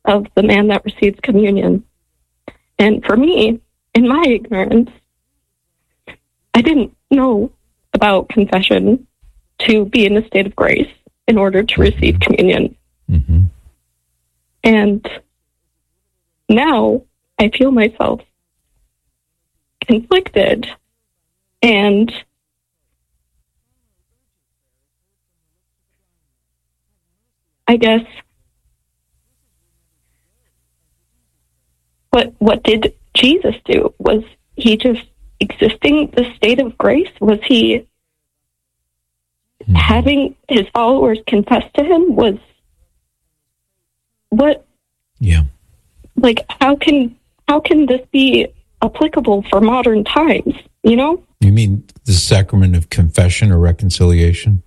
of the man that receives communion. And for me, in my ignorance, I didn't know about confession to be in a state of grace in order to receive communion. Mm-hmm. And now I feel myself conflicted, and I guess what did Jesus do? Was he just existing the state of grace? Was he having his followers confess to him? Was what? Yeah. Like, how can this be applicable for modern times? You know? You mean the sacrament of confession or reconciliation?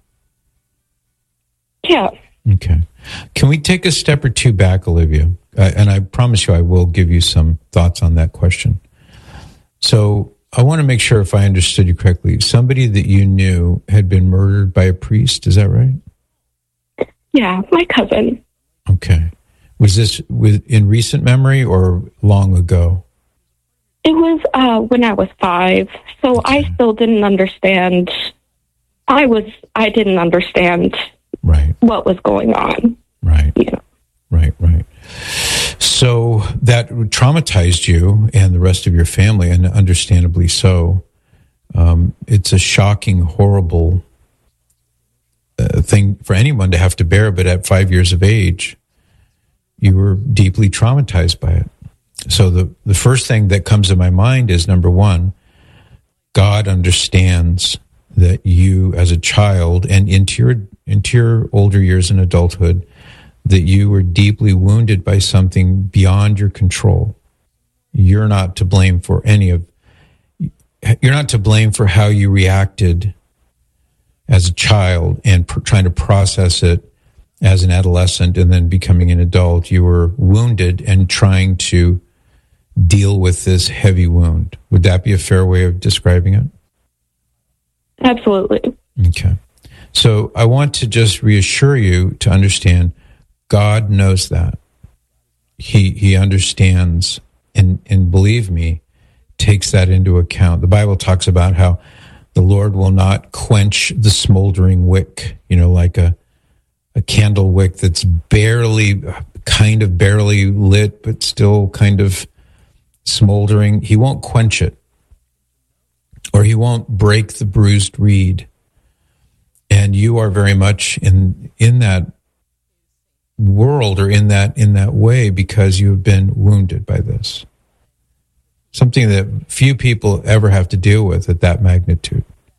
Yeah. Okay. Can we take a step or two back, Olivia? And I promise you I will give you some thoughts on that question. So I want to make sure if I understood you correctly, somebody that you knew had been murdered by a priest, is that right? Yeah, my cousin. Okay. Was this in recent memory or long ago? It was when I was 5, so okay. I still didn't understand. I didn't understand what was going on. Right. Yeah. Right. So that traumatized you and the rest of your family, and understandably so. It's a shocking, horrible thing for anyone to have to bear, but at 5 years of age, you were deeply traumatized by it. So the first thing that comes to my mind is, number one, God understands that you as a child and into your older years in adulthood, that you were deeply wounded by something beyond your control. You're not to blame for you're not to blame for how you reacted as a child and trying to process it as an adolescent and then becoming an adult. You were wounded and trying to deal with this heavy wound. Would that be a fair way of describing it? Absolutely. Okay. So I want to just reassure you to understand God knows that. He understands and believe me, takes that into account. The Bible talks about how the Lord will not quench the smoldering wick, like a candle wick that's barely lit, but still kind of smoldering. He won't quench it, or he won't break the bruised reed. And you are very much in that world, or in that way, because you have been wounded by this. Something that few people ever have to deal with at that magnitude.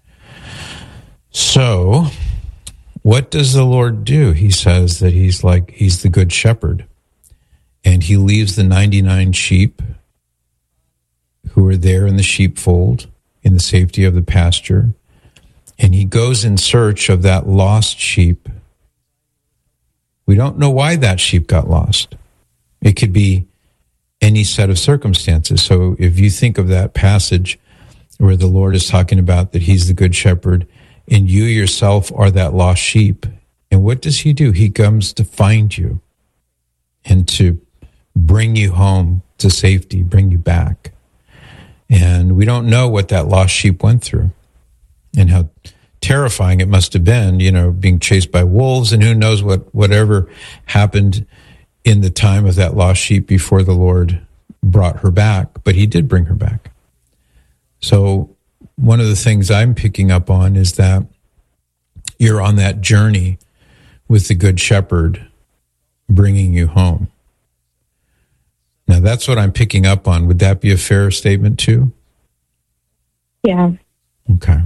So, what does the Lord do? He says that he's the good shepherd, and he leaves the 99 sheep who are there in the sheepfold in the safety of the pasture, and he goes in search of that lost sheep. We don't know why that sheep got lost. It could be any set of circumstances. So if you think of that passage where the Lord is talking about that he's the good shepherd and you yourself are that lost sheep, and what does he do? He comes to find you and to bring you home to safety, bring you back. And we don't know what that lost sheep went through and how terrifying it must have been, being chased by wolves, and who knows whatever happened in the time of that lost sheep before the Lord brought her back. But he did bring her back. So one of the things I'm picking up on is that you're on that journey with the Good Shepherd bringing you home. Now, that's what I'm picking up on. Would that be a fair statement too? Yeah. Okay.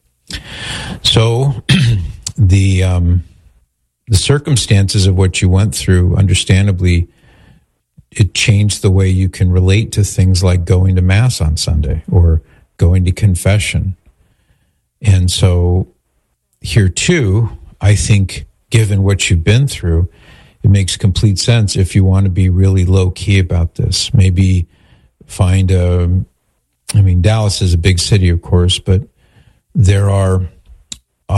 So the circumstances of what you went through, understandably, it changed the way you can relate to things like going to Mass on Sunday or going to confession. And so here too, I think, given what you've been through, it makes complete sense if you want to be really low key about this. Maybe find Dallas is a big city, of course, but there are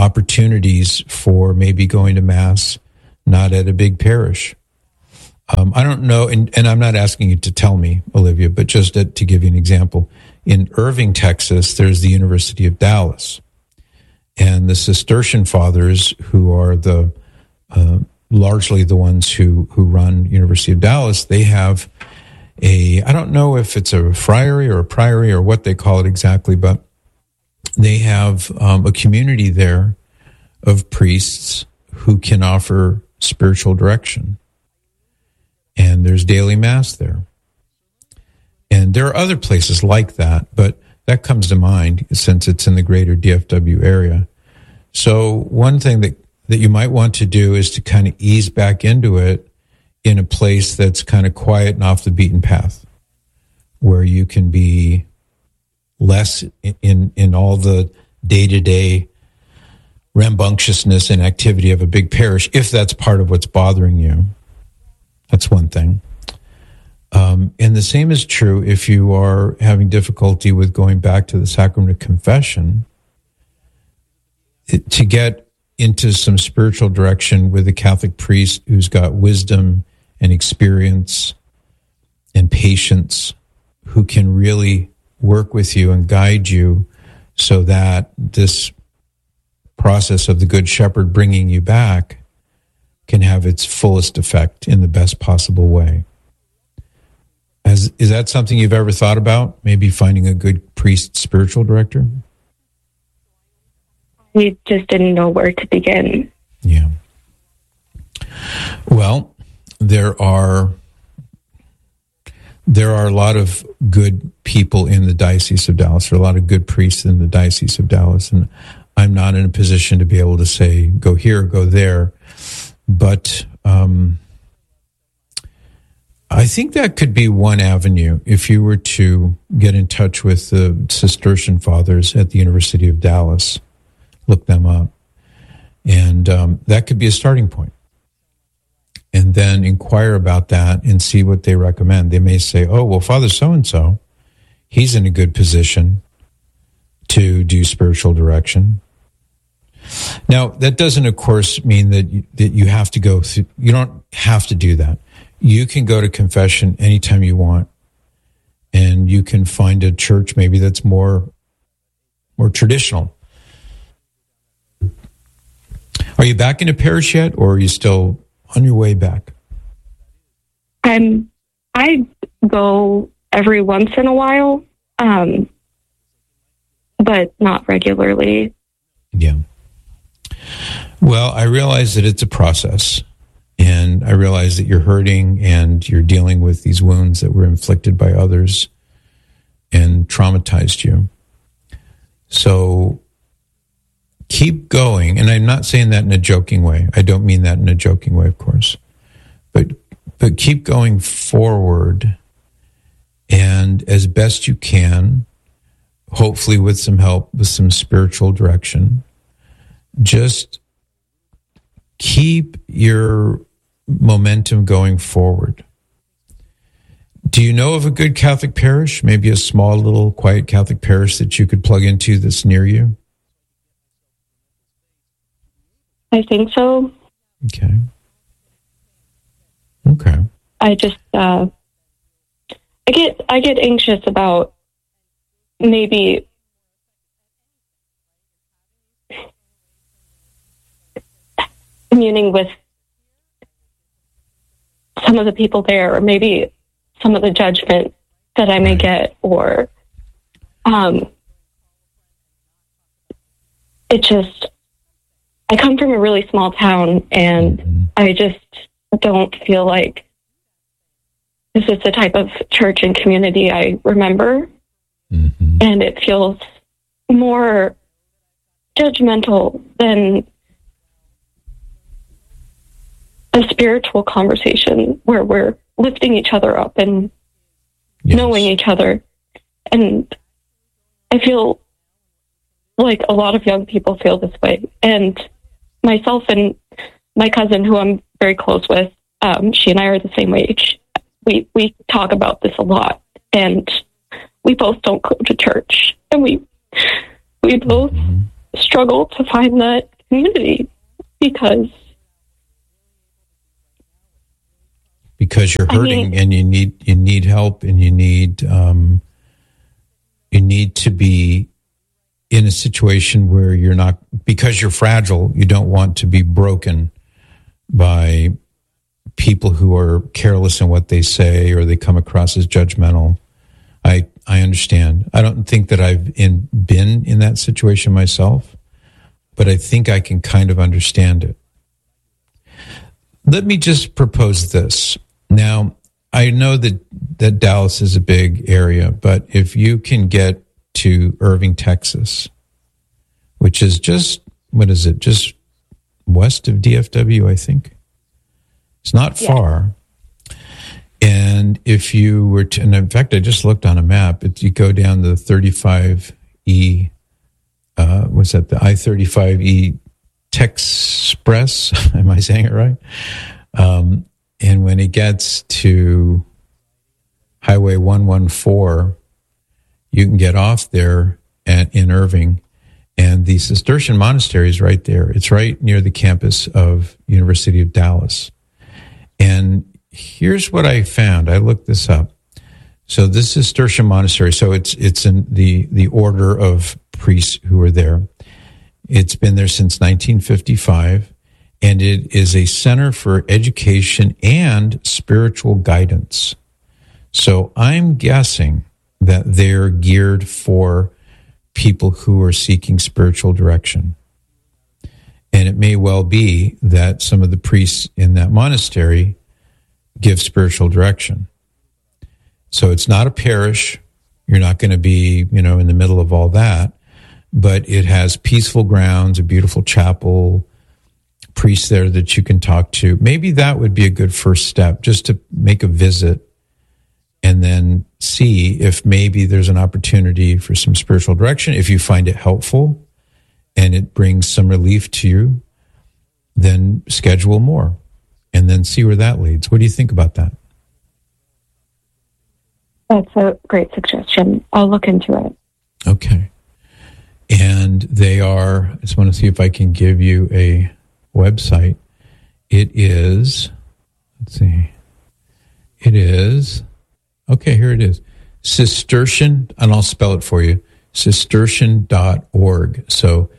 opportunities for maybe going to Mass not at a big parish. I don't know, and I'm not asking you to tell me, Olivia, but just to give you an example. In Irving, Texas, there's the University of Dallas. And the Cistercian Fathers, who are the largely the ones who run University of Dallas, they have I don't know if it's a friary or a priory or what they call it exactly, but they have a community there of priests who can offer spiritual direction. And there's daily mass there. And there are other places like that, but that comes to mind since it's in the greater DFW area. So one thing that you might want to do is to kind of ease back into it in a place that's kind of quiet and off the beaten path, where you can be less in all the day-to-day rambunctiousness and activity of a big parish, if that's part of what's bothering you. That's one thing. And the same is true if you are having difficulty with going back to the sacrament of confession. To get into some spiritual direction with a Catholic priest who's got wisdom and experience and patience, who can really work with you and guide you so that this process of the Good Shepherd bringing you back can have its fullest effect in the best possible way. Is that something you've ever thought about? Maybe finding a good priest spiritual director? We just didn't know where to begin. Yeah. Well, there are a lot of good people in the Diocese of Dallas. There are a lot of good priests in the Diocese of Dallas, and I'm not in a position to be able to say, go here, go there. But I think that could be one avenue if you were to get in touch with the Cistercian Fathers at the University of Dallas. Look them up. And that could be a starting point. And then inquire about that and see what they recommend. They may say, oh, well, Father so-and-so, he's in a good position to do spiritual direction. Now, that doesn't, of course, mean that you have to go through, you don't have to do that. You can go to confession anytime you want, and you can find a church maybe that's more traditional. Are you back in a parish yet, or are you still on your way back? I go every once in a while, but not regularly. Yeah. Well, I realize that it's a process, and I realize that you're hurting and you're dealing with these wounds that were inflicted by others and traumatized you. So keep going. And I'm not saying that in a joking way. I don't mean that in a joking way, of course. But keep going forward, and as best you can, hopefully with some help, with some spiritual direction, just keep your momentum going forward. Do you know of a good Catholic parish, maybe a small, little, quiet Catholic parish that you could plug into that's near you? I think so. Okay. I just I get anxious about maybe communing with some of the people there, or maybe some of the judgment that I may get, or I come from a really small town, and I just don't feel like this is the type of church and community I remember. Mm-hmm. And it feels more judgmental than a spiritual conversation where we're lifting each other up and knowing each other. And I feel like a lot of young people feel this way. And myself and my cousin, who I'm very close with, she and I are the same age. We talk about this a lot, and we both don't go to church, and we both struggle to find that community because because you're hurting and you need help, and you need to be in a situation where you're not, because you're fragile, you don't want to be broken by people who are careless in what they say, or they come across as judgmental. I understand. I don't think that I've been in that situation myself, but I think I can kind of understand it. Let me just propose this. Now, I know that Dallas is a big area, but if you can get to Irving, Texas, which is just, just west of DFW, I think. It's not far. And if you were to, and in fact, I just looked on a map, you go down the 35E, what's that, the I-35E Texpress, am I saying it right? And when it gets to Highway 114, you can get off there in Irving, and the Cistercian Monastery is right there. It's right near the campus of University of Dallas. And here's what I found. I looked this up. So this Cistercian Monastery, so it's in the order of priests who are there. It's been there since 1955, and it is a center for education and spiritual guidance. So I'm guessing that they're geared for people who are seeking spiritual direction. And it may well be that some of the priests in that monastery give spiritual direction. So it's not a parish. You're not going to be, in the middle of all that, but it has peaceful grounds, a beautiful chapel, priests there that you can talk to. Maybe that would be a good first step, just to make a visit and then see if maybe there's an opportunity for some spiritual direction. If you find it helpful and it brings some relief to you, then schedule more and then see where that leads. What do you think about that? That's a great suggestion. I'll look into it. Okay. And I just want to see if I can give you a website. It is, okay, here it is. Cistercian, and I'll spell it for you, cistercian.org. So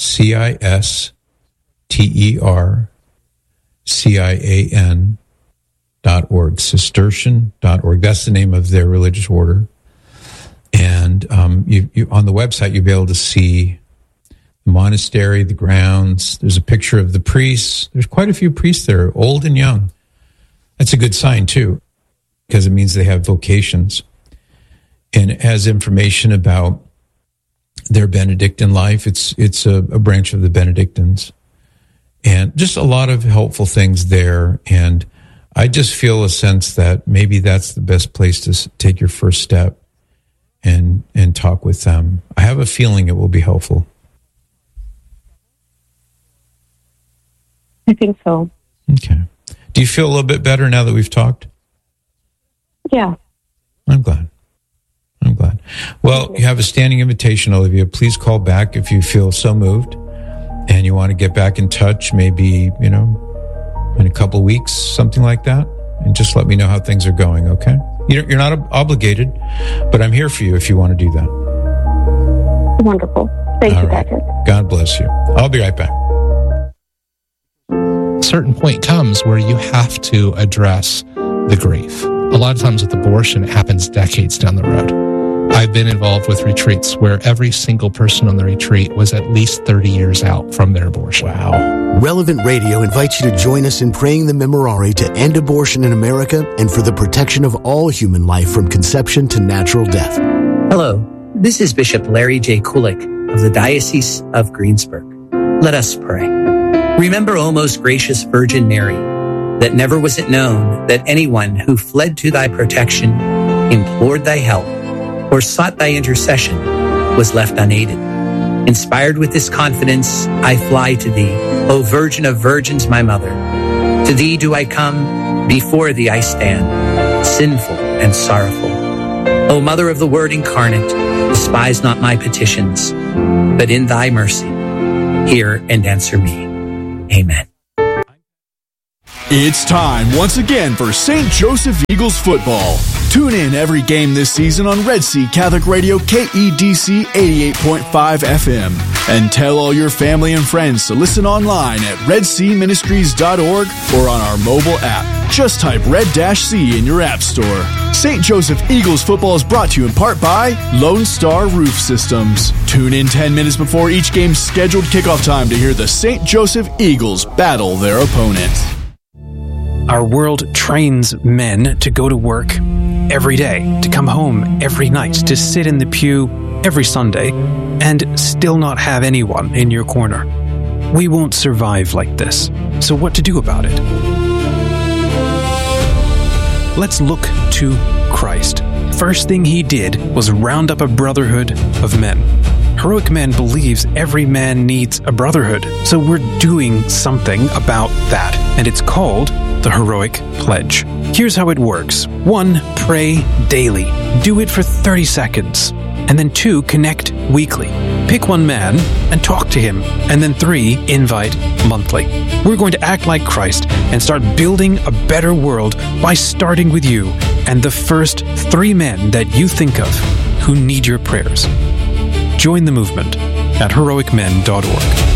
CISTERCIAN.org, Cistercian.org. That's the name of their religious order. And you on the website, you'll be able to see the monastery, the grounds. There's a picture of the priests. There's quite a few priests there, old and young. That's a good sign, too, because it means they have vocations. And it has information about their Benedictine life. It's a branch of the Benedictines. And just a lot of helpful things there. And I just feel a sense that maybe that's the best place to take your first step and talk with them. I have a feeling it will be helpful. I think so. Okay. Do you feel a little bit better now that we've talked? Yeah. I'm glad. Well, you have a standing invitation, Olivia. Please call back if you feel so moved and you want to get back in touch, maybe, in a couple of weeks, something like that. And just let me know how things are going, okay? You're not obligated, but I'm here for you if you want to do that. Wonderful. Thank you, Patrick. God bless you. I'll be right back. A certain point comes where you have to address the grief. A lot of times with abortion, it happens decades down the road. I've been involved with retreats where every single person on the retreat was at least 30 years out from their abortion. Wow. Relevant Radio invites you to join us in praying the Memorare to end abortion in America and for the protection of all human life from conception to natural death. Hello, this is Bishop Larry J. Kulik of the Diocese of Greensburg. Let us pray. Remember, O most gracious Virgin Mary, that never was it known that anyone who fled to thy protection, implored thy help, or sought thy intercession was left unaided. Inspired with this confidence, I fly to thee, O Virgin of Virgins, my mother. To thee do I come, before thee I stand, sinful and sorrowful. O Mother of the Word incarnate, despise not my petitions, but in thy mercy, hear and answer me. Amen. It's time once again for St. Joseph Eagles football. Tune in every game this season on Red Sea Catholic Radio KEDC 88.5 FM. And tell all your family and friends to listen online at redseaministries.org or on our mobile app. Just type Red-C in your app store. St. Joseph Eagles football is brought to you in part by Lone Star Roof Systems. Tune in 10 minutes before each game's scheduled kickoff time to hear the St. Joseph Eagles battle their opponent. Our world trains men to go to work every day, to come home every night, to sit in the pew every Sunday, and still not have anyone in your corner. We won't survive like this. So what to do about it? Let's look to Christ. First thing he did was round up a brotherhood of men. Heroic Men believes every man needs a brotherhood, so we're doing something about that, and it's called the Heroic Pledge. Here's how it works. 1. Pray daily. Do it for 30 seconds. And then 2. Connect weekly. Pick one man and talk to him. And then 3. Invite monthly. We're going to act like Christ and start building a better world by starting with you and the first 3 men that you think of who need your prayers. Join the movement at heroicmen.org.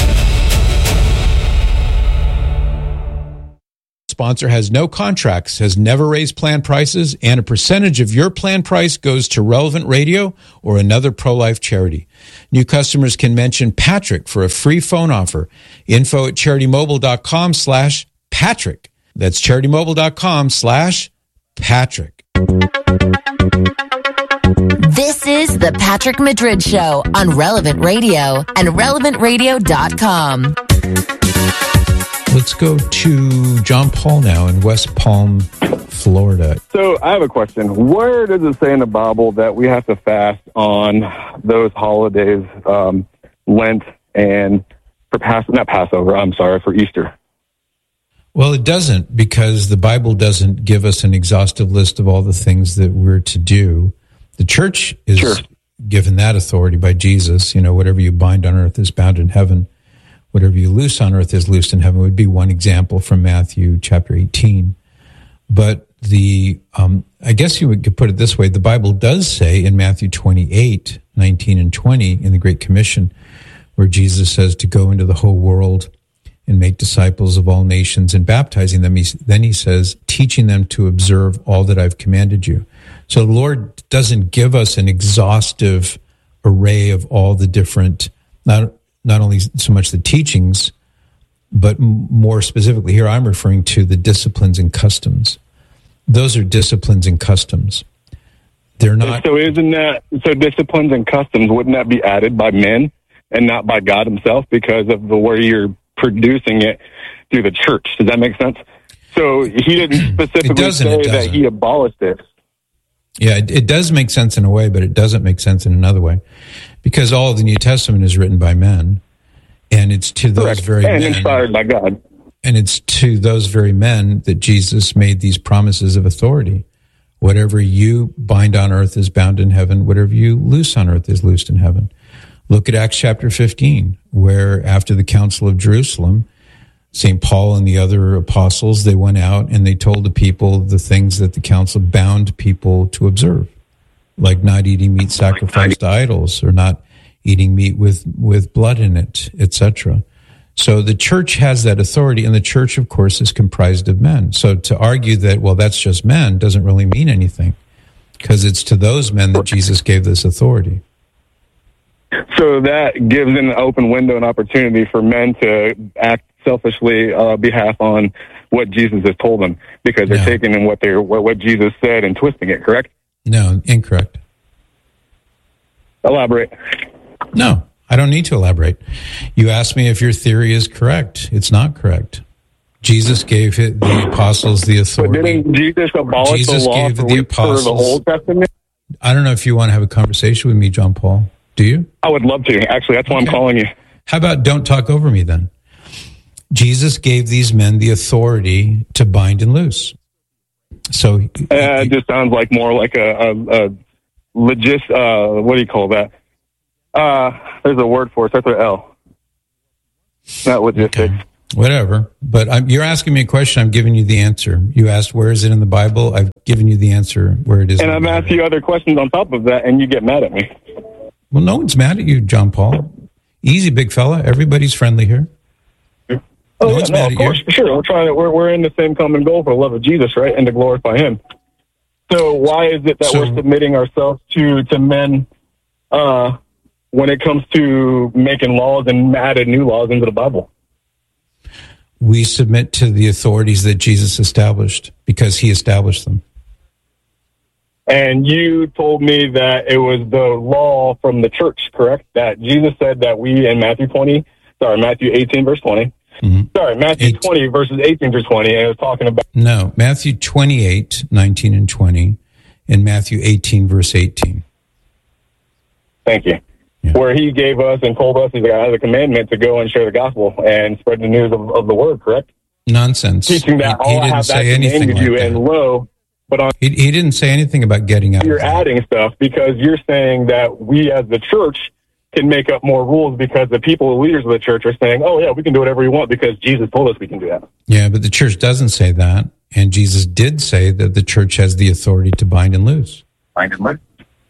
Sponsor has no contracts, has never raised plan prices, and a percentage of your plan price goes to Relevant Radio or another pro-life charity. New customers can mention Patrick for a free phone offer. Info at CharityMobile.com/Patrick. That's CharityMobile.com/Patrick. This is the Patrick Madrid Show on Relevant Radio and RelevantRadio.com. Let's go to John Paul now in West Palm, Florida. So I have a question. Where does it say in the Bible that we have to fast on those holidays, Lent and for Easter? Well, it doesn't, because the Bible doesn't give us an exhaustive list of all the things that we're to do. The church is given that authority by Jesus. You know, whatever you bind on earth is bound in heaven. Whatever you loose on earth is loosed in heaven would be one example from Matthew chapter 18. But I guess you could put it this way. The Bible does say in Matthew 28, 19 and 20 in the Great Commission, where Jesus says to go into the whole world and make disciples of all nations and baptizing them. Then he says, teaching them to observe all that I've commanded you. So the Lord doesn't give us an exhaustive array of all the different, not only so much the teachings, but more specifically here I'm referring to the disciplines and customs. Those are disciplines and customs. They're not. So disciplines and customs, wouldn't that be added by men and not by God himself because of the way you're producing it through the church? Does that make sense? So he didn't specifically say that he abolished it. Yeah, it does make sense in a way, but it doesn't make sense in another way, because all of the New Testament is written by men, and it's to those very men, and inspired by God. And it's to those very men that Jesus made these promises of authority. Whatever you bind on earth is bound in heaven. Whatever you loose on earth is loosed in heaven. Look at Acts chapter 15, where after the Council of Jerusalem, St. Paul and the other apostles, they went out and they told the people the things that the council bound people to observe, like not eating meat sacrificed to idols or not eating meat with blood in it, etc. So the church has that authority, and the church, of course, is comprised of men. So to argue that, well, that's just men doesn't really mean anything, because it's to those men that Jesus gave this authority. So that gives an open window and opportunity for men to act selfishly behalf on what Jesus has told them, because they're taking in what Jesus said and twisting it, correct? No, incorrect. Elaborate. No, I don't need to elaborate. You asked me if your theory is correct. It's not correct. Jesus gave the apostles the authority. But didn't Jesus abolish the law for the Old Testament? I don't know if you want to have a conversation with me, John Paul. Do you? I would love to. Actually, that's why I'm calling you. How about don't talk over me then? Jesus gave these men the authority to bind and loose. So it just sounds like more like a legit. What do you call that? There's a word for it. Starts with L. Not logistics. Whatever. But you're asking me a question. I'm giving you the answer. You asked, where is it in the Bible? I've given you the answer where it is. And I'm asking you other questions on top of that, and you get mad at me. Well, no one's mad at you, John Paul. Easy, big fella. Everybody's friendly here. Oh, no, yeah, of course, for sure. We're in the same common goal for the love of Jesus, right, and to glorify Him. So why is it that we're submitting ourselves to men when it comes to making laws and added new laws into the Bible? We submit to the authorities that Jesus established because He established them. And you told me that it was the law from the church, correct? That Jesus said that we in Matthew 18, verse 20. Mm-hmm. Sorry, Matthew 20, verses 18 through 20, and it was talking about... No, Matthew 28, 19 and 20, and Matthew 18, verse 18. Thank you. Yeah. Where He gave us and told us He's got a commandment to go and share the gospel and spread the news of the word, correct? Nonsense. Teaching that all I have that commanded you, and lo... But he didn't say anything about getting out. You're adding stuff because you're saying that we as the church can make up more rules because the people, the leaders of the church are saying, oh, yeah, we can do whatever we want because Jesus told us we can do that. Yeah, but the church doesn't say that. And Jesus did say that the church has the authority to bind and loose. Bind and loose.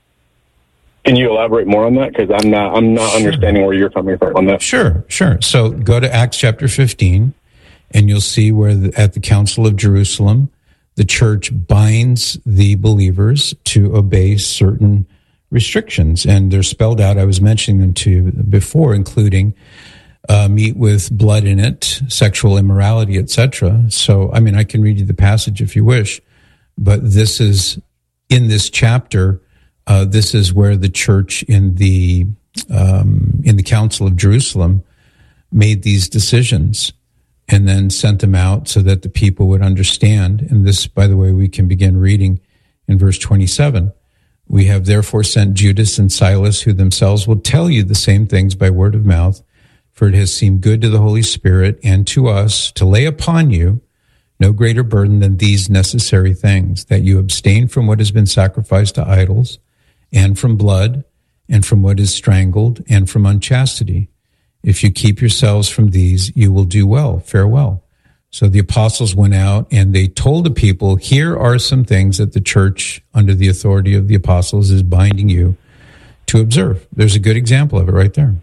Can you elaborate more on that? Because I'm not understanding where you're coming from on that. Sure. So go to Acts chapter 15, and you'll see where at the Council of Jerusalem, the church binds the believers to obey certain restrictions, and they're spelled out. I was mentioning them to you before, including meat with blood in it, sexual immorality, etc. So, I mean, I can read you the passage if you wish, but this is in this chapter. This is where the church in the Council of Jerusalem made these decisions, and then sent them out so that the people would understand. And this, by the way, we can begin reading in verse 27. We have therefore sent Judas and Silas, who themselves will tell you the same things by word of mouth, for it has seemed good to the Holy Spirit and to us to lay upon you no greater burden than these necessary things, that you abstain from what has been sacrificed to idols, and from blood, and from what is strangled, and from unchastity. If you keep yourselves from these, you will do well. Farewell. So the apostles went out and they told the people, here are some things that the church, under the authority of the apostles, is binding you to observe. There's a good example of it right there.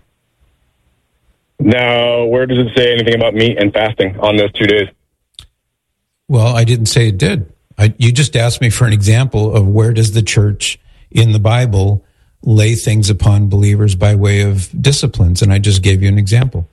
Now, where does it say anything about meat and fasting on those 2 days? Well, I didn't say it did. You just asked me for an example of where does the church in the Bible lay things upon believers by way of disciplines, and I just gave you an example.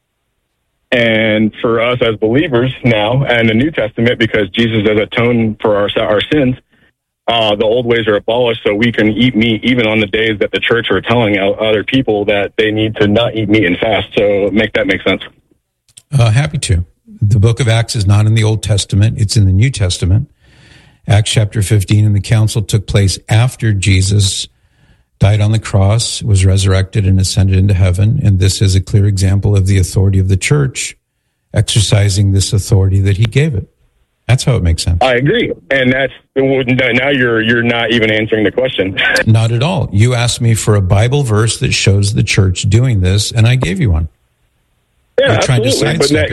And for us as believers now, and the New Testament, because Jesus has atoned for our sins, the old ways are abolished, so we can eat meat even on the days that the church are telling other people that they need to not eat meat and fast. So make sense. Happy to. The book of Acts is not in the Old Testament. It's in the New Testament. Acts chapter 15, and the council took place after Jesus died on the cross, was resurrected, and ascended into heaven. And this is a clear example of the authority of the church exercising this authority that He gave it. That's how it makes sense. I agree. And now you're not even answering the question. Not at all. You asked me for a Bible verse that shows the church doing this, and I gave you one. Yeah, absolutely. But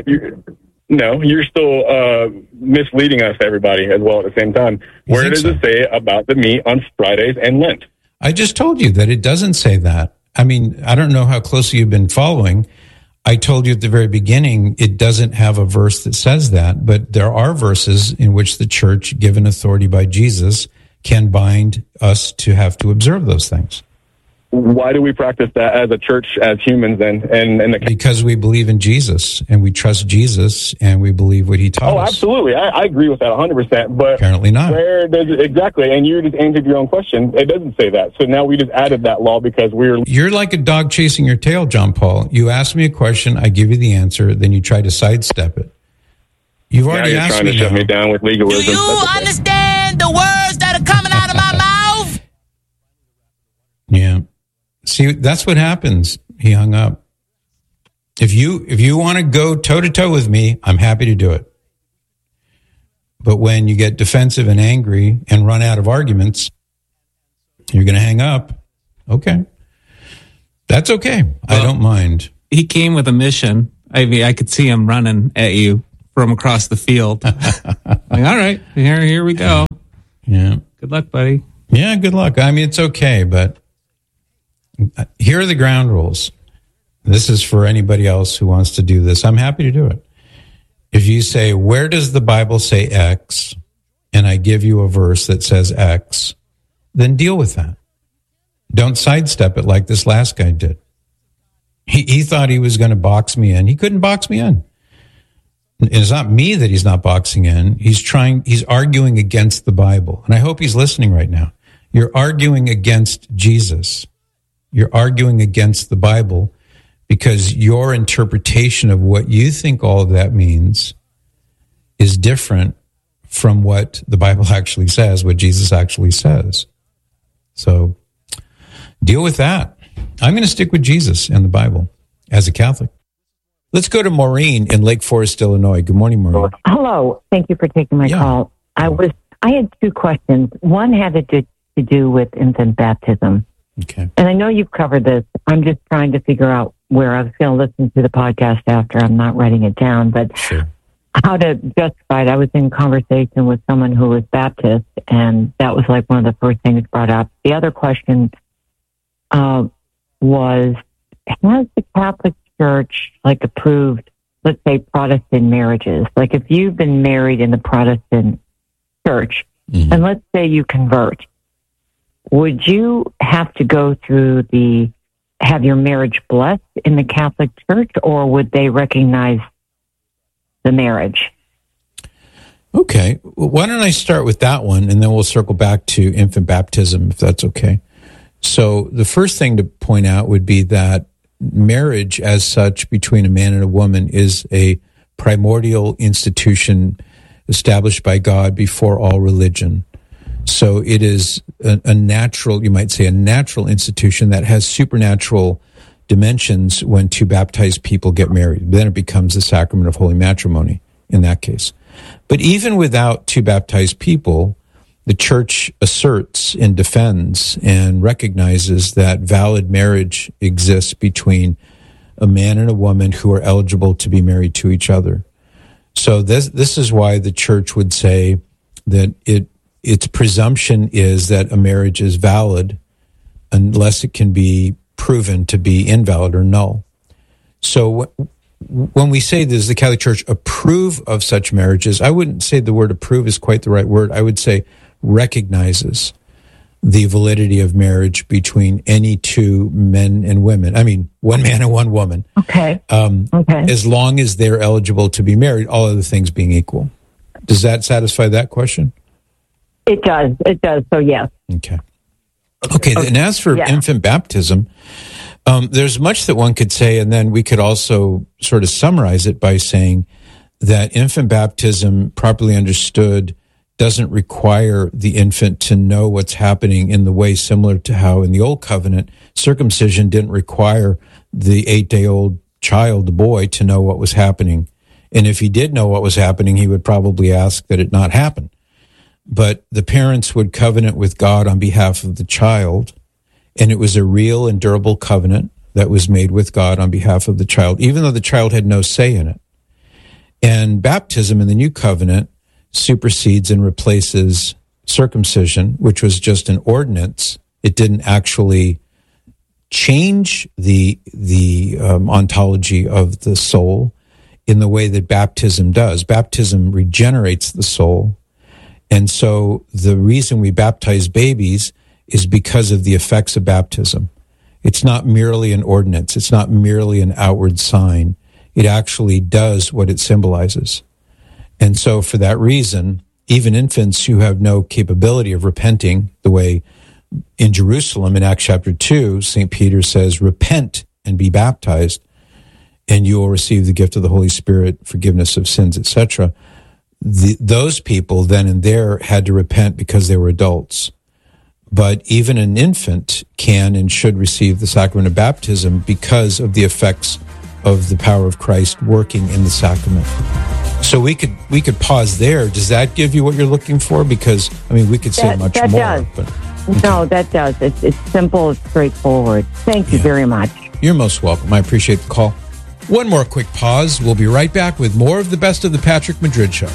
you're still misleading us, everybody, as well at the same time. Where does it say about the meat on Fridays and Lent? I just told you that it doesn't say that. I mean, I don't know how closely you've been following. I told you at the very beginning, it doesn't have a verse that says that, but there are verses in which the church, given authority by Jesus, can bind us to have to observe those things. Why do we practice that as a church, as humans, then? Because we believe in Jesus, and we trust Jesus, and we believe what He taught us. Oh, absolutely. I agree with that 100%. But apparently not. Where does it, exactly, and you just answered your own question. It doesn't say that. So now we just added that law because You're like a dog chasing your tail, John Paul. You ask me a question, I give you the answer, then you try to sidestep it. You've already asked me. Now you're trying to shut me down with legalism. Do you understand the words that are coming out of my mouth? Yeah. See, that's what happens. He hung up. If you want to go toe-to-toe with me, I'm happy to do it. But when you get defensive and angry and run out of arguments, you're going to hang up. Okay. That's okay. I don't mind. He came with a mission, I mean, I could see him running at you from across the field. Like, all right, here we go. Yeah. Good luck, buddy. Yeah, good luck. I mean, it's okay, but here are the ground rules. This is for anybody else who wants to do this. I'm happy to do it. If you say, where does the Bible say X? And I give you a verse that says X, then deal with that. Don't sidestep it like this last guy did. He thought he was going to box me in. He couldn't box me in. It's not me that he's not boxing in. He's arguing against the Bible. And I hope he's listening right now. You're arguing against Jesus. You're arguing against the Bible because your interpretation of what you think all of that means is different from what the Bible actually says, what Jesus actually says. So deal with that. I'm going to stick with Jesus and the Bible as a Catholic. Let's go to Maureen in Lake Forest, Illinois. Good morning, Maureen. Hello. Thank you for taking my call. I had two questions. One had to do with infant baptism. Okay. And I know you've covered this. I'm just trying to figure out where I was going to listen to the podcast after. I'm not writing it down, but how to justify it. I was in conversation with someone who was Baptist, and that was like one of the first things brought up. The other question was, has the Catholic Church approved, let's say, Protestant marriages? Like if you've been married in the Protestant church, and let's say you convert, would you have to go through have your marriage blessed in the Catholic Church, or would they recognize the marriage? Okay. Well, why don't I start with that one, and then we'll circle back to infant baptism, if that's okay. So the first thing to point out would be that marriage as such between a man and a woman is a primordial institution established by God before all religion. So it is a natural, you might say, a natural institution that has supernatural dimensions when two baptized people get married. Then it becomes the sacrament of holy matrimony in that case. But even without two baptized people, the church asserts and defends and recognizes that valid marriage exists between a man and a woman who are eligible to be married to each other. So this is why the church would say that its presumption is that a marriage is valid unless it can be proven to be invalid or null. So when we say, does the Catholic Church approve of such marriages, I wouldn't say the word approve is quite the right word. I would say recognizes the validity of marriage between any two men and women. I mean, one man and one woman. Okay. As long as they're eligible to be married, all other things being equal. Does that satisfy that question? It does. It does. So, yes. Okay. And as for infant baptism, there's much that one could say, and then we could also sort of summarize it by saying that infant baptism, properly understood, doesn't require the infant to know what's happening in the way similar to how in the Old Covenant, circumcision didn't require the 8-day-old child, the boy, to know what was happening. And if he did know what was happening, he would probably ask that it not happen. But the parents would covenant with God on behalf of the child, and it was a real and durable covenant that was made with God on behalf of the child, even though the child had no say in it. And baptism in the New Covenant supersedes and replaces circumcision, which was just an ordinance. It didn't actually change the ontology of the soul in the way that baptism does. Baptism regenerates the soul. And so the reason we baptize babies is because of the effects of baptism. It's not merely an ordinance. It's not merely an outward sign. It actually does what it symbolizes. And so for that reason, even infants who have no capability of repenting, the way in Jerusalem in Acts chapter 2, St. Peter says, repent and be baptized, and you will receive the gift of the Holy Spirit, forgiveness of sins, etc. Those people then and there had to repent because they were adults. But even an infant can and should receive the sacrament of baptism because of the effects of the power of Christ working in the sacrament. So we could pause there. Does that give you what you're looking for? Because, I mean, we could say much more. Does. But, okay. No, that does. It's simple, it's straightforward. Thank you very much. You're most welcome. I appreciate the call. One more quick pause. We'll be right back with more of the best of the Patrick Madrid Show.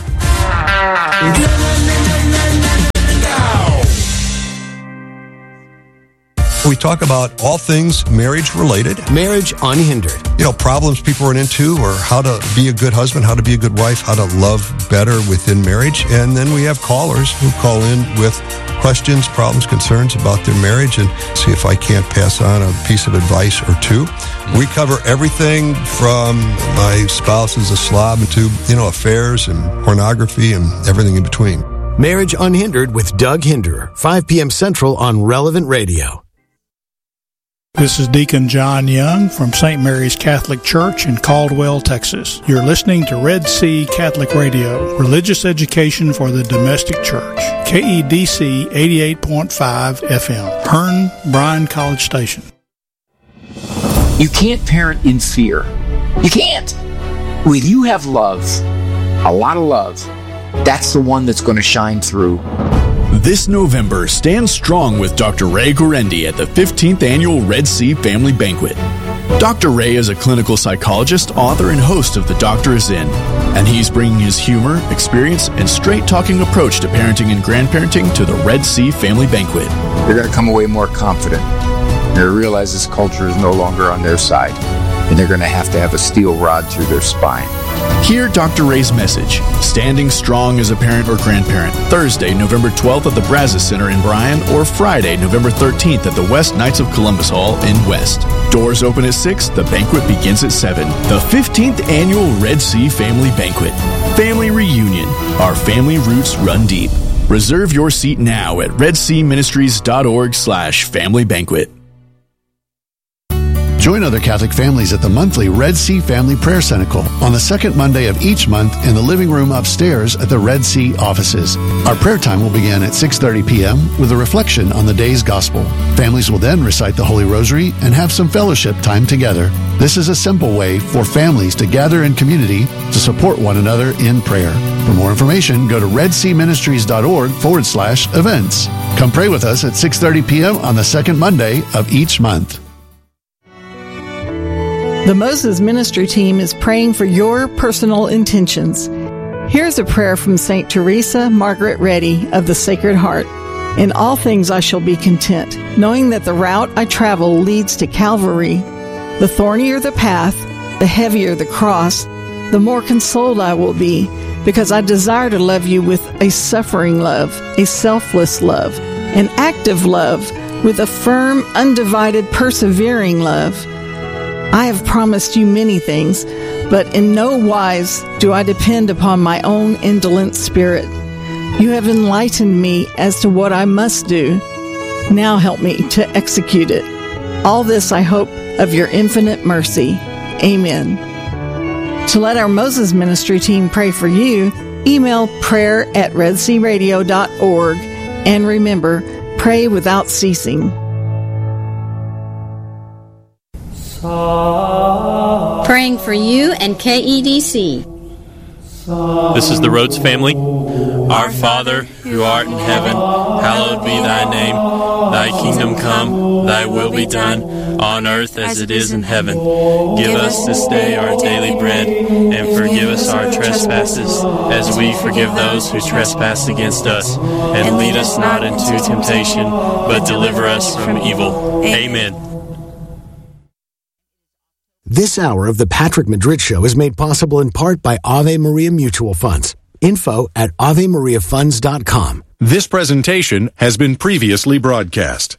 We talk about all things marriage related. Marriage Unhindered. You know, problems people run into, or how to be a good husband, how to be a good wife, how to love better within marriage. And then we have callers who call in with questions, problems, concerns about their marriage, and see if I can't pass on a piece of advice or two. We cover everything from my spouse is a slob to, affairs and pornography and everything in between. Marriage Unhindered with Doug Hinderer, 5 p.m. Central on Relevant Radio. This is Deacon John Young from St. Mary's Catholic Church in Caldwell, Texas. You're listening to Red Sea Catholic Radio, religious education for the domestic church. KEDC 88.5 FM, Hearn Bryan College Station. You can't parent in fear. You can't. When you have love, a lot of love, that's the one that's going to shine through. This November, stand strong with Dr. Ray Guarendi at the 15th Annual Red Sea Family Banquet. Dr. Ray is a clinical psychologist, author, and host of The Doctor Is In, and he's bringing his humor, experience, and straight-talking approach to parenting and grandparenting to the Red Sea Family Banquet. They're going to come away more confident. They realize this culture is no longer on their side, and they're going to have a steel rod through their spine. Hear Dr. Ray's message, Standing Strong as a Parent or Grandparent, Thursday, November 12th at the Brazos Center in Bryan, or Friday, November 13th at the West Knights of Columbus Hall in West. Doors open at 6, the banquet begins at 7. The 15th Annual Red Sea Family Banquet. Family Reunion. Our family roots run deep. Reserve your seat now at redseaministries.org/family banquet. Join other Catholic families at the monthly Red Sea Family Prayer Cenacle on the second Monday of each month in the living room upstairs at the Red Sea offices. Our prayer time will begin at 6:30 p.m. with a reflection on the day's gospel. Families will then recite the Holy Rosary and have some fellowship time together. This is a simple way for families to gather in community to support one another in prayer. For more information, go to redseaministries.org/events. Come pray with us at 6:30 p.m. on the second Monday of each month. The Moses Ministry Team is praying for your personal intentions. Here's a prayer from St. Teresa Margaret Reddy of the Sacred Heart. In all things I shall be content, knowing that the route I travel leads to Calvary. The thornier the path, the heavier the cross, the more consoled I will be, because I desire to love you with a suffering love, a selfless love, an active love, with a firm, undivided, persevering love. I have promised you many things, but in no wise do I depend upon my own indolent spirit. You have enlightened me as to what I must do. Now help me to execute it. All this I hope of your infinite mercy. Amen. To let our Moses Ministry Team pray for you, email prayer@redsearadio.org, and remember, pray without ceasing. Praying for you and KEDC. This is the Rhodes family. Our Father, who art in heaven, hallowed be thy name. Thy kingdom come, thy will be done, on earth as it is in heaven. Give us this day our daily bread, and forgive us our trespasses, as we forgive those who trespass against us. And lead us not into temptation, but deliver us from evil. Amen. This hour of the Patrick Madrid Show is made possible in part by Ave Maria Mutual Funds. Info at AveMariaFunds.com. This presentation has been previously broadcast.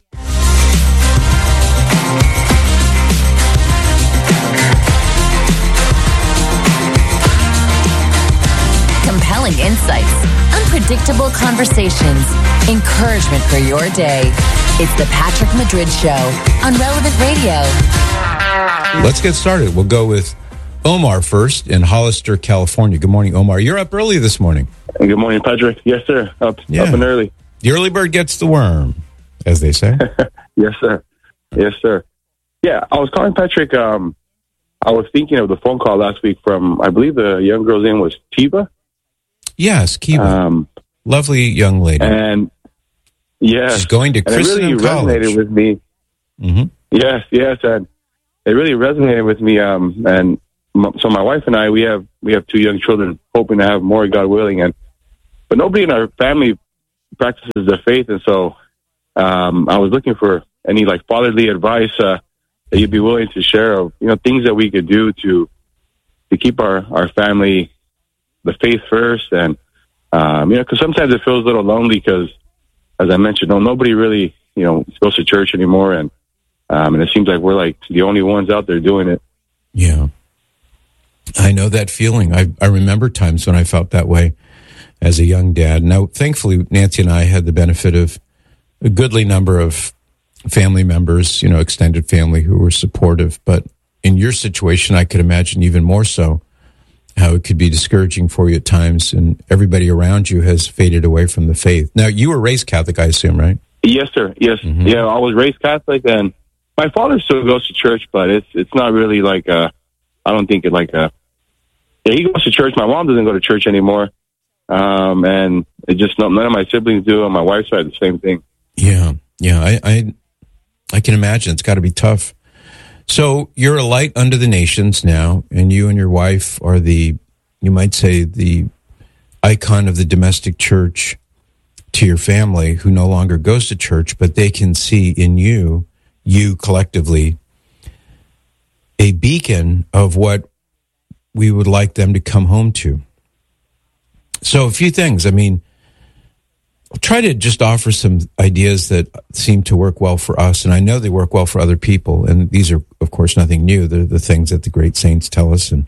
Compelling insights, unpredictable conversations, encouragement for your day. It's the Patrick Madrid Show on Relevant Radio. Let's get started. We'll go with Omar first in Hollister, California. Good morning, Omar. You're up early this morning. Good morning, Patrick. Yes, sir. Up and early. The early bird gets the worm, as they say. Yes, sir. Yes, sir. Yeah, I was calling Patrick. I was thinking of the phone call last week from, I believe the young girl's name was Kiva. Yes, Kiva. Lovely young lady. And yes, she's going to Christendom College. It really resonated with me. Mm-hmm. Yes, and it really resonated with me. And so my wife and I, we have 2 young children, hoping to have more, God willing, but nobody in our family practices their faith, and so I was looking for any like fatherly advice that you'd be willing to share of things that we could do to keep our family the faith first, and because sometimes it feels a little lonely because, as I mentioned, nobody really goes to church anymore, and it seems like we're like the only ones out there doing it. Yeah, I know that feeling. I remember times when I felt that way as a young dad. Now, thankfully, Nancy and I had the benefit of a goodly number of family members, extended family who were supportive. But in your situation, I could imagine even more so how it could be discouraging for you at times, and everybody around you has faded away from the faith. Now, you were raised Catholic, I assume, right? Yes, sir. Yes. Mm-hmm. Yeah, I was raised Catholic, and my father still goes to church, but it's not really like I don't think it like yeah, he goes to church. My mom doesn't go to church anymore. And it just none of my siblings do. On my wife's side, the same thing. Yeah. I can imagine it's got to be tough. So you're a light unto the nations now, and you and your wife are you might say, the icon of the domestic church to your family, who no longer goes to church, but they can see in you collectively, a beacon of what we would like them to come home to. So a few things. I mean, I'll try to just offer some ideas that seem to work well for us, and I know they work well for other people, and these are, of course, nothing new. They're the things that the great saints tell us and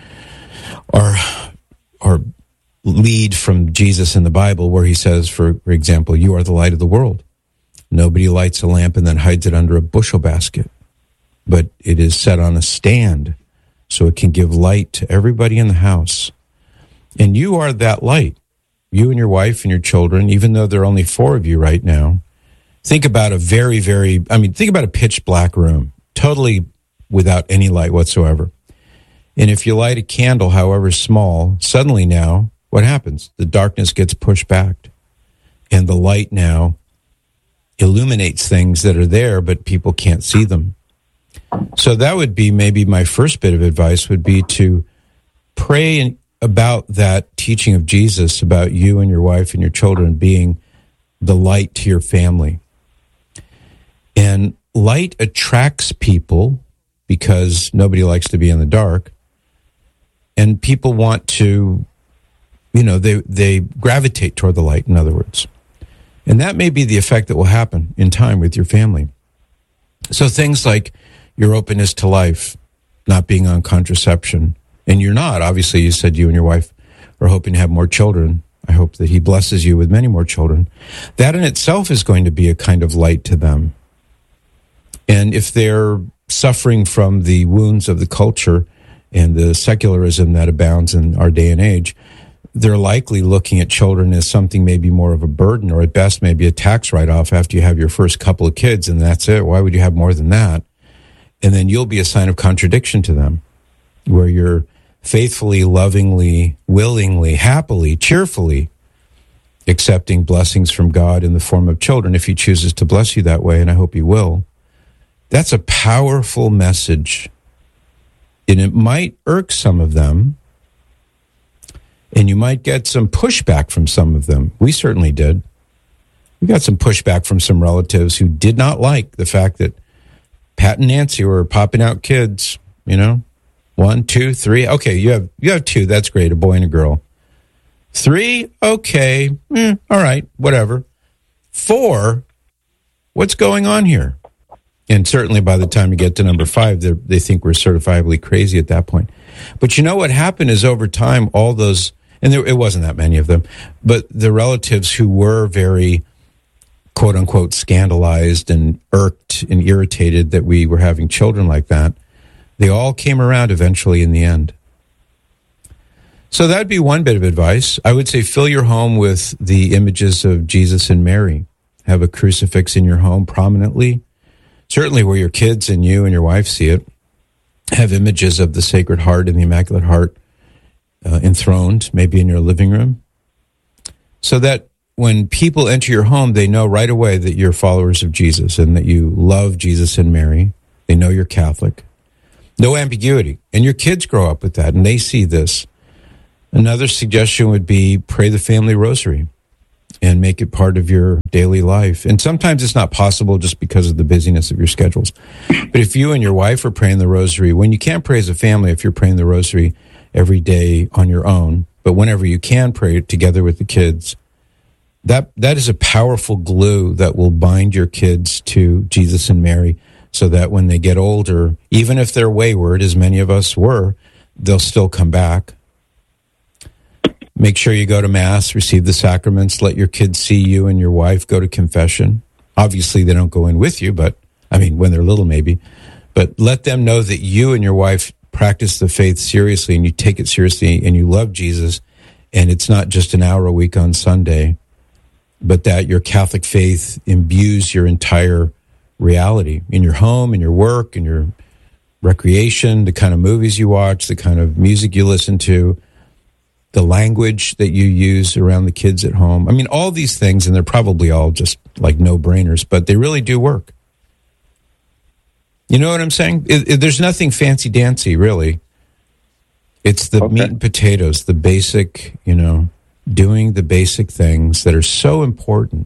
are lead from Jesus in the Bible, where he says, for example, you are the light of the world. Nobody lights a lamp and then hides it under a bushel basket, but it is set on a stand so it can give light to everybody in the house. And you are that light. You and your wife and your children, even though there are only 4 of you right now. Think about think about a pitch black room, totally without any light whatsoever. And if you light a candle, however small, suddenly now, what happens? The darkness gets pushed back. And the light now illuminates things that are there, but people can't see them. So that would be maybe my first bit of advice, would be to pray about that teaching of Jesus about you and your wife and your children being the light to your family. And light attracts people because nobody likes to be in the dark. And people want to, they gravitate toward the light, in other words. And that may be the effect that will happen in time with your family. So things like your openness to life, not being on contraception. And you're not. Obviously, you said you and your wife are hoping to have more children. I hope that he blesses you with many more children. That in itself is going to be a kind of light to them. And if they're suffering from the wounds of the culture and the secularism that abounds in our day and age, they're likely looking at children as something maybe more of a burden, or at best maybe a tax write-off after you have your first couple of kids, and that's it. Why would you have more than that? And then you'll be a sign of contradiction to them, where you're faithfully, lovingly, willingly, happily, cheerfully accepting blessings from God in the form of children, if he chooses to bless you that way, and I hope he will. That's a powerful message. And it might irk some of them, and you might get some pushback from some of them. We certainly did. We got some pushback from some relatives who did not like the fact that Pat and Nancy were popping out kids, 1, 2, 3. Okay, you have 2. That's great. A boy and a girl. 3. Okay. All right. Whatever. 4. What's going on here? And certainly by the time you get to number 5, they think we're certifiably crazy at that point. But what happened is, over time, all those, and it wasn't that many of them, but the relatives who were very, quote unquote, scandalized and irked and irritated that we were having children like that, they all came around eventually in the end. So that'd be one bit of advice. I would say fill your home with the images of Jesus and Mary. Have a crucifix in your home prominently, certainly where your kids and you and your wife see it. Have images of the Sacred Heart and the Immaculate Heart enthroned, maybe in your living room, so that when people enter your home, they know right away that you're followers of Jesus and that you love Jesus and Mary. They know you're Catholic. No ambiguity. And your kids grow up with that, and they see this. Another suggestion would be pray the family rosary and make it part of your daily life. And sometimes it's not possible just because of the busyness of your schedules. But if you and your wife are praying the rosary, when you can't pray as a family, if you're praying the rosary every day on your own, but whenever you can pray it together with the kids, that is a powerful glue that will bind your kids to Jesus and Mary, so that when they get older, even if they're wayward, as many of us were, they'll still come back. Make sure you go to Mass, receive the sacraments, let your kids see you and your wife go to confession. Obviously, they don't go in with you, but, I mean, when they're little maybe. But let them know that you and your wife practice the faith seriously, and you take it seriously, and you love Jesus, and it's not just an hour a week on Sunday, but that your Catholic faith imbues your entire reality in your home, in your work, in your recreation, the kind of movies you watch, the kind of music you listen to, the language that you use around the kids at home. I mean, all these things, and they're probably all just like no-brainers, but they really do work. You know what I'm saying? There's nothing fancy-dancy, really. It's the meat and potatoes, the basic, doing the basic things that are so important.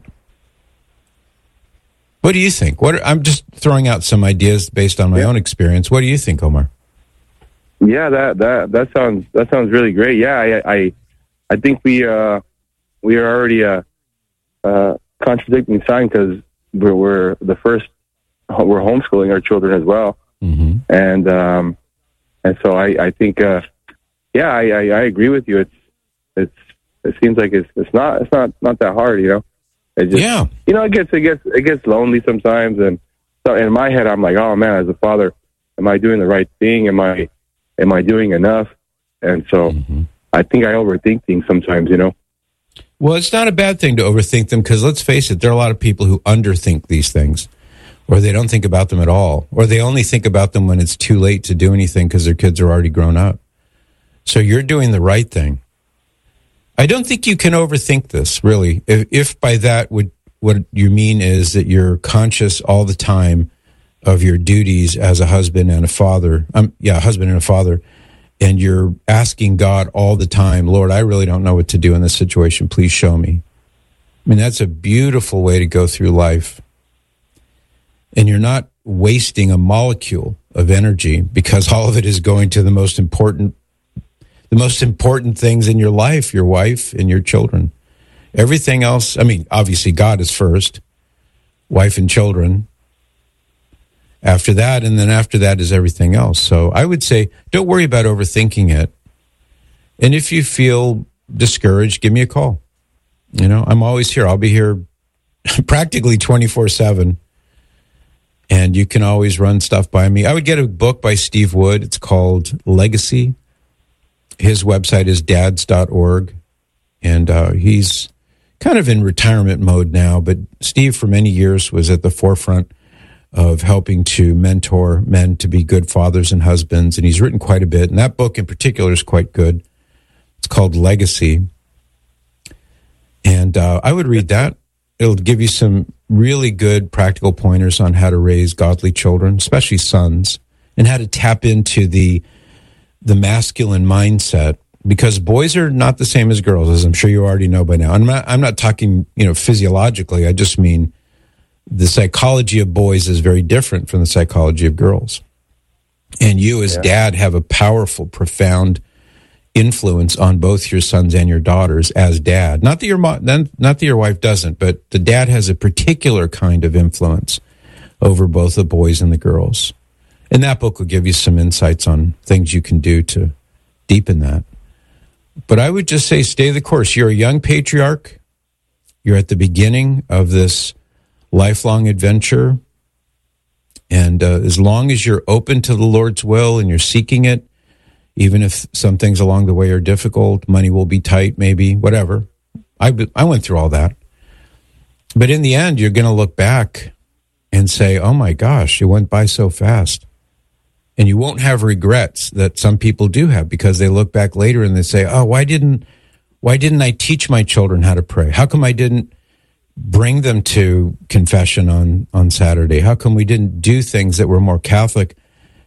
What do you think? I'm just throwing out some ideas based on my own experience. What do you think, Omar? Yeah, that sounds really great. Yeah, I think we are already contradicting sign, because we're we're homeschooling our children as well, and so I think I agree with you. It seems like it's not that hard, It just, it gets lonely sometimes, and so in my head I'm like, oh man, as a father, am I doing the right thing? Am I doing enough? And so I think I overthink things sometimes, Well, it's not a bad thing to overthink them, because let's face it, there are a lot of people who underthink these things, or they don't think about them at all, or they only think about them when it's too late to do anything because their kids are already grown up. So you're doing the right thing. I don't think you can overthink this, really. If by that what you mean is that you're conscious all the time of your duties as a husband and a father, husband and a father, and you're asking God all the time, Lord, I really don't know what to do in this situation. Please show me. I mean, that's a beautiful way to go through life. And you're not wasting a molecule of energy, because all of it is going to the most important things in your life, your wife and your children. Everything else, I mean, obviously God is first, wife and children after that, and then after that is everything else. So I would say, don't worry about overthinking it. And if you feel discouraged, give me a call. I'm always here. I'll be here practically 24/7. And you can always run stuff by me. I would get a book by Steve Wood. It's called Legacy. His website is dads.org. And he's kind of in retirement mode now. But Steve, for many years, was at the forefront of helping to mentor men to be good fathers and husbands. And he's written quite a bit. And that book in particular is quite good. It's called Legacy. And I would read that. It'll give you some really good practical pointers on how to raise godly children, especially sons, and how to tap into the masculine mindset, because boys are not the same as girls, as I'm sure you already know by now. I'm not talking, physiologically. I just mean the psychology of boys is very different from the psychology of girls. And you as dad have a powerful, profound influence on both your sons and your daughters as dad. Not that your wife doesn't, but the dad has a particular kind of influence over both the boys and the girls. And that book will give you some insights on things you can do to deepen that. But I would just say, stay the course. You're a young patriarch. You're at the beginning of this lifelong adventure. And as long as you're open to the Lord's will and you're seeking it, even if some things along the way are difficult, money will be tight, maybe, whatever. I went through all that. But in the end, you're going to look back and say, oh my gosh, it went by so fast. And you won't have regrets that some people do have, because they look back later and they say, oh, why didn't I teach my children how to pray? How come I didn't bring them to confession on Saturday? How come we didn't do things that were more Catholic?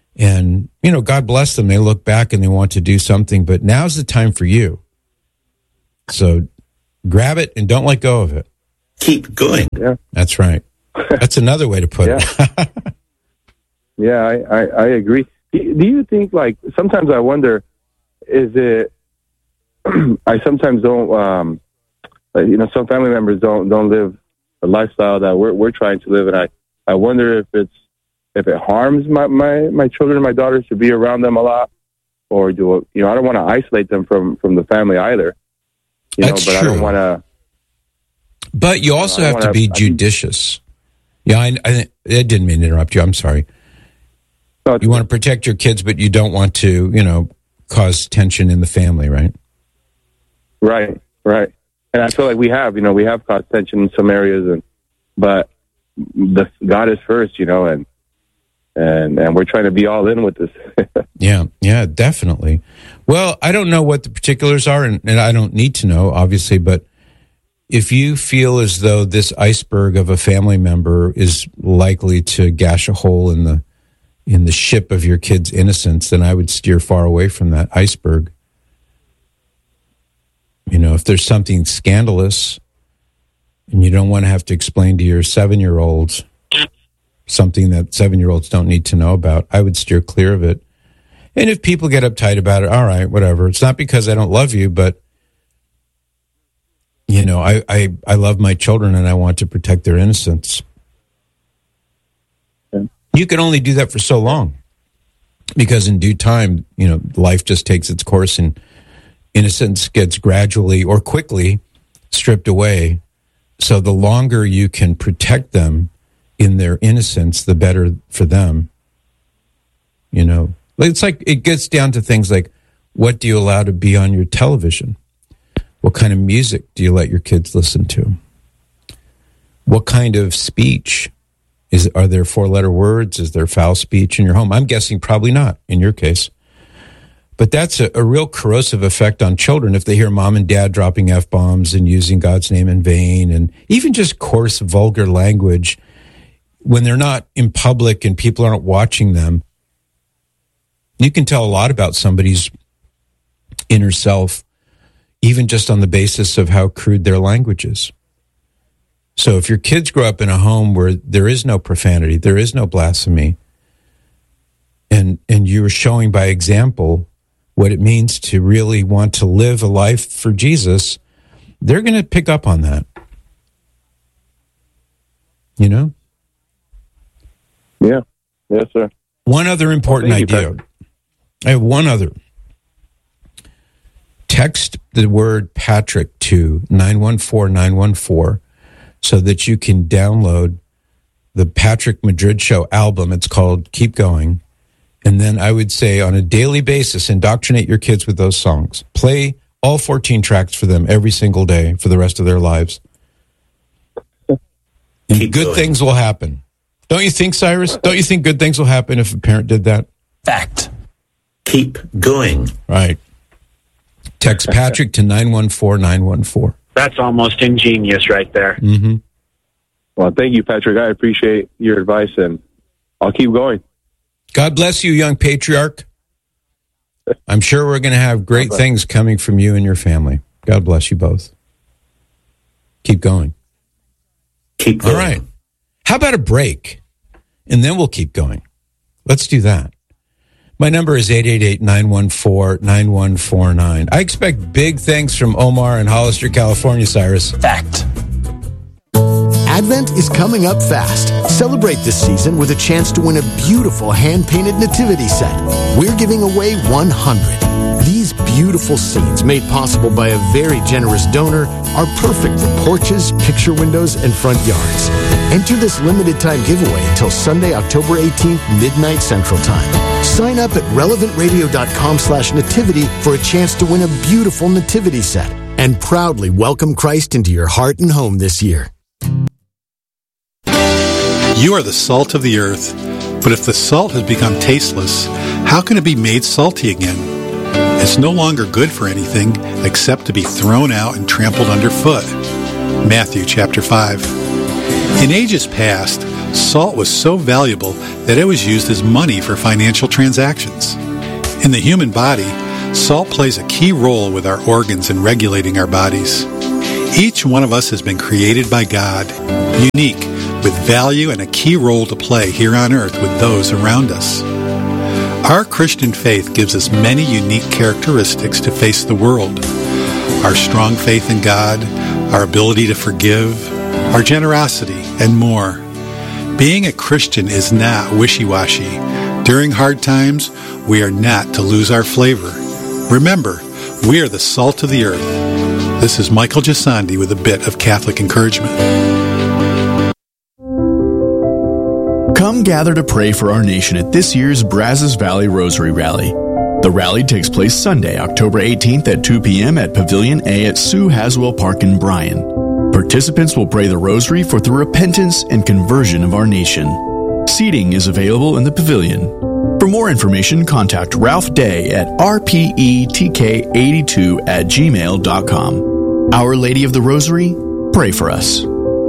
And, God bless them. They look back and they want to do something, but now's the time for you. So grab it and don't let go of it. Keep going. Yeah. That's right. That's another way to put it. Yeah, I agree. Do you think, like, sometimes I wonder, is it, I sometimes don't, some family members don't live the lifestyle that we're trying to live, and I wonder if it harms my children and my daughters to be around them a lot, or I don't want to isolate them from the family either. That's but true. I don't want to. But you also have to be judicious. Yeah, I didn't mean to interrupt you. I'm sorry. No, you want to protect your kids, but you don't want to, cause tension in the family, right? Right. And I feel like we have caused tension in some areas, but God is first, and we're trying to be all in with this. Yeah, definitely. Well, I don't know what the particulars are, and I don't need to know, obviously, but if you feel as though this iceberg of a family member is likely to gash a hole in the ship of your kid's innocence, then I would steer far away from that iceberg. If there's something scandalous and you don't want to have to explain to your 7-year-olds something that 7-year-olds don't need to know about, I would steer clear of it. And if people get uptight about it, all right, whatever. It's not because I don't love you, but I love my children and I want to protect their innocence. You can only do that for so long, because in due time, life just takes its course and innocence gets gradually or quickly stripped away. So the longer you can protect them in their innocence, the better for them. It's like, it gets down to things like, what do you allow to be on your television? What kind of music do you let your kids listen to? What kind of speech? Are there 4-letter words? Is there foul speech in your home? I'm guessing probably not in your case. But that's a real corrosive effect on children if they hear mom and dad dropping F-bombs and using God's name in vain, and even just coarse, vulgar language when they're not in public and people aren't watching them. You can tell a lot about somebody's inner self, even just on the basis of how crude their language is. So if your kids grow up in a home where there is no profanity, there is no blasphemy, and you are showing by example what it means to really want to live a life for Jesus, they're going to pick up on that. Yeah. Yes, sir. One other important idea. I have one other. Text the word Patrick to 914-914 so that you can download the Patrick Madrid Show album. It's called Keep Going. And then I would say on a daily basis, indoctrinate your kids with those songs. Play all 14 tracks for them every single day for the rest of their lives. And good things will happen. Don't you think, Cyrus? Don't you think good things will happen if a parent did that? Fact. Keep going. Right. Text Patrick to 914-914. That's almost ingenious right there. Mm-hmm. Well, thank you, Patrick. I appreciate your advice, and I'll keep going. God bless you, young patriarch. I'm sure we're going to have great things coming from you and your family. God bless you both. Keep going. Keep going. All right. How about a break? And then we'll keep going. Let's do that. My number is 888-914-9149. I expect big things from Omar in Hollister, California, Cyrus. Fact. Advent is coming up fast. Celebrate this season with a chance to win a beautiful hand-painted nativity set. We're giving away 100. These beautiful scenes, made possible by a very generous donor, are perfect for porches, picture windows, and front yards. Enter this limited-time giveaway until Sunday, October 18th, midnight Central Time. Sign up at relevantradio.com/nativity for a chance to win a beautiful nativity set and proudly welcome Christ into your heart and home this year. You are the salt of the earth, but if the salt has become tasteless, how can it be made salty again? It's no longer good for anything except to be thrown out and trampled underfoot. Matthew chapter 5. In ages past, salt was so valuable that it was used as money for financial transactions. In the human body, salt plays a key role with our organs in regulating our bodies. Each one of us has been created by God, unique, with value and a key role to play here on earth with those around us. Our Christian faith gives us many unique characteristics to face the world. Our strong faith in God, our ability to forgive, our generosity, and more. Being a Christian is not wishy-washy. During hard times, we are not to lose our flavor. Remember, we are the salt of the earth. This is Michael Gisandi with a bit of Catholic encouragement. Come gather to pray for our nation at this year's Brazos Valley Rosary Rally. The rally takes place Sunday, October 18th at 2 p.m. at Pavilion A at Sue Haswell Park in Bryan. Participants will pray the rosary for the repentance and conversion of our nation. Seating is available in the pavilion. For more information, contact Ralph Day at rpetk82@gmail.com. Our Lady of the Rosary, pray for us.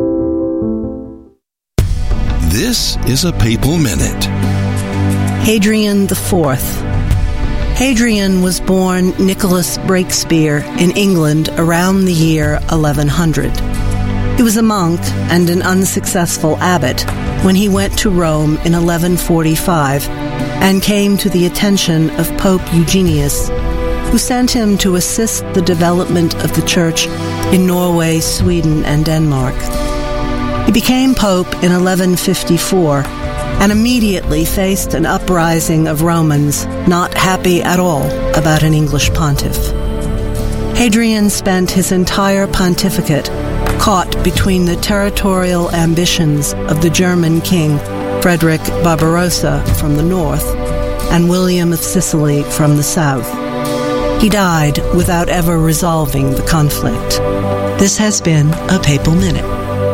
This is a Papal Minute. Hadrian IV. Hadrian was born Nicholas Breakspear in England around the year 1100. He was a monk and an unsuccessful abbot when he went to Rome in 1145 and came to the attention of Pope Eugenius, who sent him to assist the development of the Church in Norway, Sweden, and Denmark. He became Pope in 1154 and immediately faced an uprising of Romans not happy at all about an English pontiff. Hadrian spent his entire pontificate caught between the territorial ambitions of the German king Frederick Barbarossa from the north and William of Sicily from the south. He died without ever resolving the conflict. This has been a Papal Minute.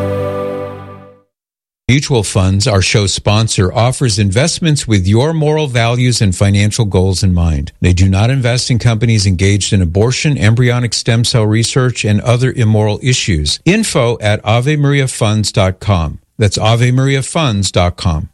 Mutual Funds, our show sponsor, offers investments with your moral values and financial goals in mind. They do not invest in companies engaged in abortion, embryonic stem cell research, and other immoral issues. Info at AveMariaFunds.com. That's AveMariaFunds.com.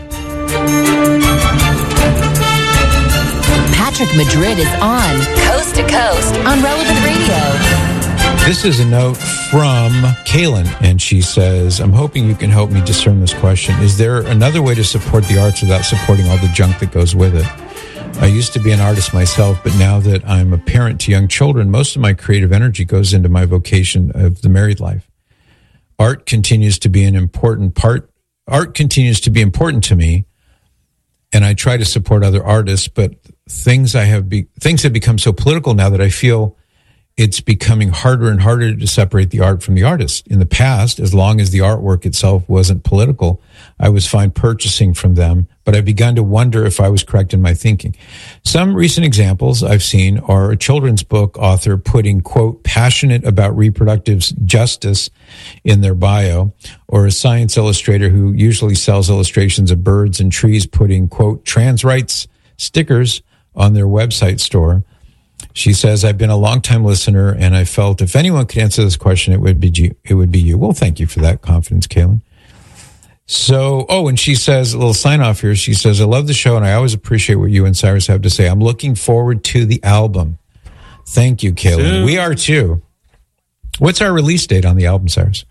Patrick Madrid is on Coast to Coast on Relevant Radio. This is a note from Kaylin, and she says, I'm hoping you can help me discern this question. Is there another way to support the arts without supporting all the junk that goes with it? I used to be an artist myself, but now that I'm a parent to young children, most of my creative energy goes into my vocation of the married life. Art continues to be an important part. Art continues to be important to me, and I try to support other artists, but things have become so political now that I feel it's becoming harder and harder to separate the art from the artist. In the past, as long as the artwork itself wasn't political, I was fine purchasing from them, but I've begun to wonder if I was correct in my thinking. Some recent examples I've seen are a children's book author putting, quote, passionate about reproductive justice in their bio, or a science illustrator who usually sells illustrations of birds and trees putting, quote, trans rights stickers on their website store. She says, I've been a long-time listener, and I felt if anyone could answer this question, it would be you. Well, thank you for that confidence, Kaylin. So, and she says, a little sign-off here. She says, I love the show, and I always appreciate what you and Cyrus have to say. I'm looking forward to the album. Thank you, Kaylin. Soon. We are, too. What's our release date on the album, Cyrus?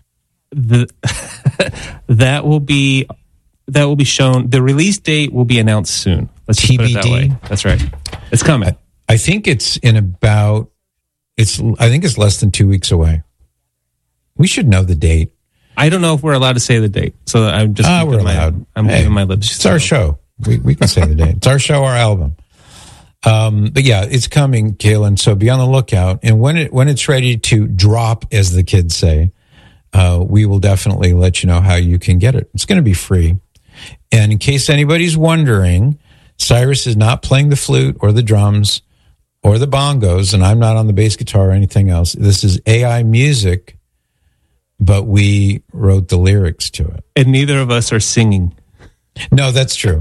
That will be shown. The release date will be announced soon. Let's just put it that way. That's right. It's coming. I think it's I think it's less than 2 weeks away. We should know the date. I don't know if we're allowed to say the date. So I'm just we're allowed. I'm keeping my lips. It's our show. We can say the date. It's our show, our album. But yeah, it's coming, Kaylin. So be on the lookout. And when it's ready to drop, as the kids say, we will definitely let you know how you can get it. It's going to be free. And in case anybody's wondering, Cyrus is not playing the flute or the drums or the bongos, and I'm not on the bass guitar or anything else. This is AI music, but we wrote the lyrics to it. And neither of us are singing. No, that's true.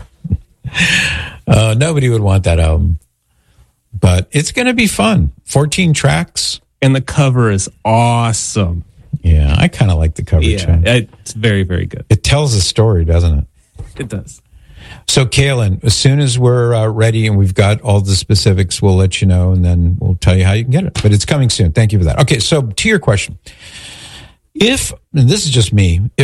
Nobody would want that album. But it's going to be fun. 14 tracks. And the cover is awesome. Yeah, I kind of like the cover too. It's very, very good. It tells a story, doesn't it? It does. So, Kaylin, as soon as we're ready and we've got all the specifics, we'll let you know, and then we'll tell you how you can get it. But it's coming soon. Thank you for that. Okay, so to your question. And this is just me,